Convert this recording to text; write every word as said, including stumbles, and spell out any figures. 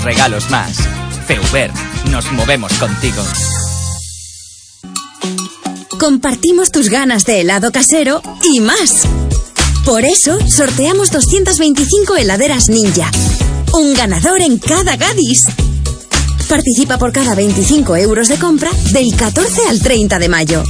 regalos más. Feuber, nos movemos contigo. Compartimos tus ganas de helado casero y más. Por eso, sorteamos doscientas veinticinco heladeras Ninja. Un ganador en cada Gadis. Participa por cada veinticinco euros de compra del catorce al treinta de mayo.